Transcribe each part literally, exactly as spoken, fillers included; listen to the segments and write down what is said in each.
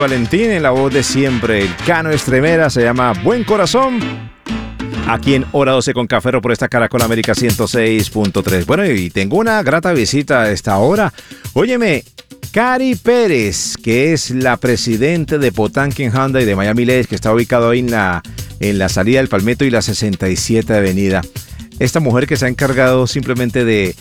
Valentín en la voz de siempre, el Cano Estremera, se llama Buen Corazón. Aquí en Hora doce con Cafero por esta Caracol América ciento seis punto tres. Bueno, y tengo una grata visita a esta hora. Óyeme, Cari Pérez, que es la presidente de Potanquen Hyundai de Miami Lakes, que está ubicado ahí en la, en la salida del Palmetto y la sesenta y siete Avenida. Esta mujer que se ha encargado simplemente de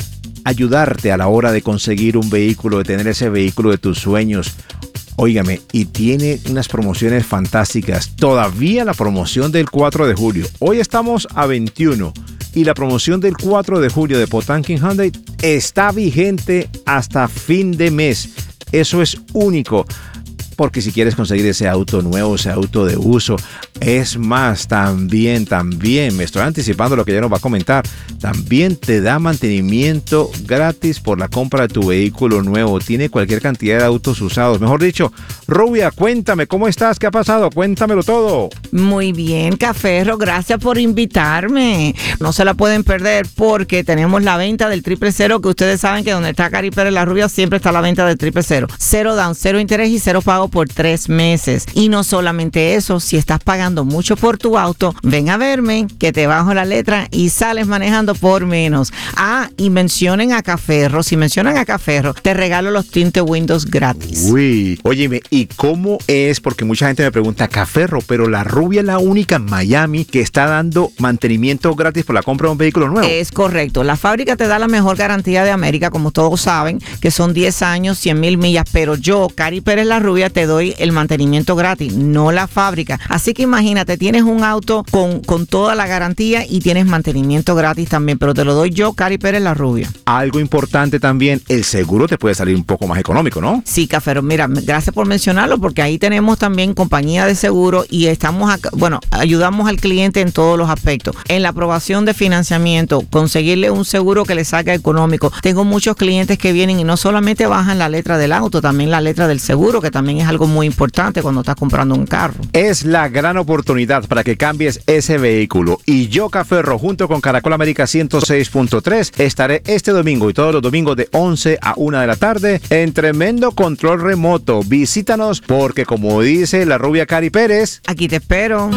ayudarte a la hora de conseguir un vehículo, de tener ese vehículo de tus sueños. Óigame, y tiene unas promociones fantásticas. Todavía la promoción del cuatro de julio. Hoy estamos a veintiuno y la promoción del cuatro de julio de Potanquen Hyundai está vigente hasta fin de mes. Eso es único. Porque si quieres conseguir ese auto nuevo, ese auto de uso, es más, también, también, me estoy anticipando lo que ya nos va a comentar, también te da mantenimiento gratis por la compra de tu vehículo nuevo. Tiene cualquier cantidad de autos usados. Mejor dicho, Rubia, cuéntame, ¿cómo estás? ¿Qué ha pasado? Cuéntamelo todo. Muy bien, Cafero, gracias por invitarme. No se la pueden perder porque tenemos la venta del triple cero, que ustedes saben que donde está Cari Pérez La Rubia siempre está la venta del triple cero. Cero down, cero interés y cero pago por tres meses. Y no solamente eso, si estás pagando mucho por tu auto, ven a verme que te bajo la letra y sales manejando por menos. Ah, y mencionen a Caferro. Si mencionan a Caferro, te regalo los tintes Windows gratis. Uy, óyeme, ¿y cómo es? Porque mucha gente me pregunta, Caferro, pero La Rubia es la única en Miami que está dando mantenimiento gratis por la compra de un vehículo nuevo. Es correcto. La fábrica te da la mejor garantía de América, como todos saben, que son diez años, cien mil millas, pero yo, Cari Pérez La Rubia, te doy el mantenimiento gratis, no la fábrica. Así que imagínate, tienes un auto con, con toda la garantía y tienes mantenimiento gratis también, pero te lo doy yo, Cari Pérez La Rubia. Algo importante también, el seguro te puede salir un poco más económico, ¿no? Sí, Cafero, mira, gracias por mencionarlo, porque ahí tenemos también compañía de seguro y estamos, acá, bueno, ayudamos al cliente en todos los aspectos. En la aprobación de financiamiento, conseguirle un seguro que le salga económico. Tengo muchos clientes que vienen y no solamente bajan la letra del auto, también la letra del seguro, que también es algo muy importante cuando estás comprando un carro. Es la gran oportunidad para que cambies ese vehículo. Y yo, Caferro, junto con Caracol América ciento seis punto tres, estaré este domingo y todos los domingos de once a una de la tarde en tremendo control remoto. Visítanos porque, como dice la Rubia Cari Pérez, aquí te espero.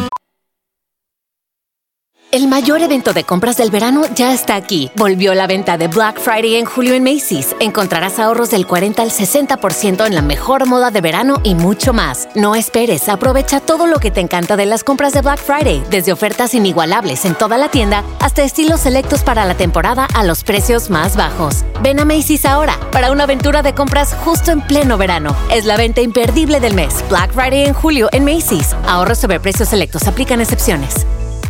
El mayor evento de compras del verano ya está aquí. Volvió la venta de Black Friday en julio en Macy's. Encontrarás ahorros del cuarenta al sesenta por ciento en la mejor moda de verano y mucho más. No esperes, aprovecha todo lo que te encanta de las compras de Black Friday, desde ofertas inigualables en toda la tienda hasta estilos selectos para la temporada a los precios más bajos. Ven a Macy's ahora para una aventura de compras justo en pleno verano. Es la venta imperdible del mes. Black Friday en julio en Macy's. Ahorros sobre precios selectos. Aplican excepciones.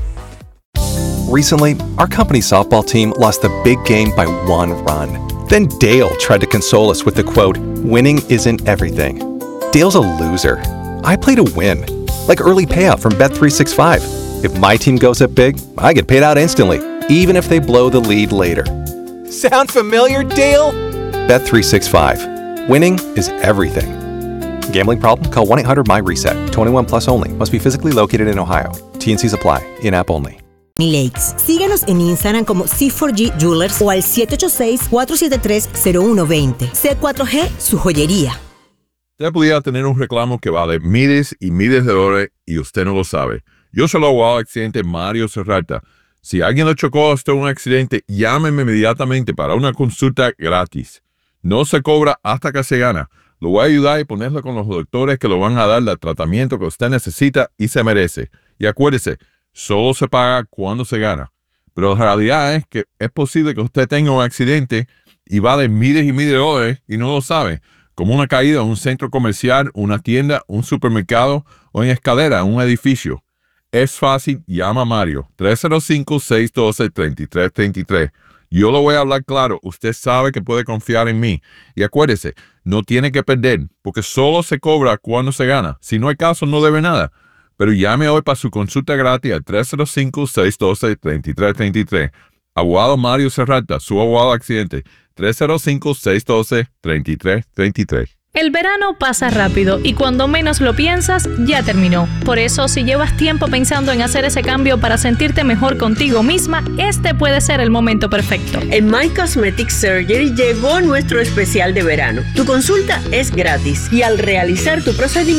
Recently, our company softball team lost the big game by one run. Then Dale tried to console us with the quote, "Winning isn't everything." Dale's a loser. I play to win. Like early payout from Bet three sixty-five. If my team goes up big, I get paid out instantly, even if they blow the lead later. Sound familiar, Dale? Bet three sixty-five. Winning is everything. Gambling problem? Call one eight hundred M Y reset. twenty-one plus only. Must be physically located in Ohio. T and C's apply. In-app only. Lakes. Síguenos en Instagram como C cuatro G Jewelers o al siete ocho seis, cuatro siete tres, cero uno dos cero. C cuatro G, su joyería. Usted pudiera tener un reclamo que vale miles y miles de dólares y usted no lo sabe. Yo soy el abogado de accidente Mario Serrata. Si alguien lo chocó hasta un accidente, llámeme inmediatamente para una consulta gratis. No se cobra hasta que se gana. Lo voy a ayudar y ponerlo con los doctores que lo van a dar el tratamiento que usted necesita y se merece. Y acuérdese, solo se paga cuando se gana. Pero la realidad es que es posible que usted tenga un accidente y vale miles y miles de dólares y no lo sabe. Como una caída en un centro comercial, una tienda, un supermercado o en escalera en un edificio. Es fácil, llama a Mario. tres cero cinco, seis uno dos, tres tres tres tres. Yo lo voy a hablar claro. Usted sabe que puede confiar en mí. Y acuérdese, no tiene que perder, porque solo se cobra cuando se gana. Si no hay caso, no debe nada. Pero llame hoy para su consulta gratis al tres cero cinco, seis uno dos, tres tres tres tres. Abogado Mario Serrata, su abogado de accidente. tres cero cinco, seis uno dos, tres tres tres tres. El verano pasa rápido y cuando menos lo piensas, ya terminó. Por eso, si llevas tiempo pensando en hacer ese cambio para sentirte mejor contigo misma, este puede ser el momento perfecto. En My Cosmetic Surgery llegó nuestro especial de verano. Tu consulta es gratis y al realizar tu procedimiento